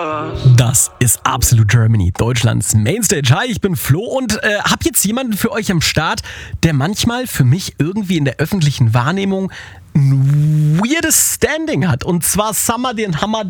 Das ist Absolute Germany, Deutschlands Mainstage. Hi, ich bin Flo und hab jetzt jemanden für euch am Start, der manchmal für mich irgendwie in der öffentlichen Wahrnehmung ein weirdes Standing hat. Und zwar Summer den Hammer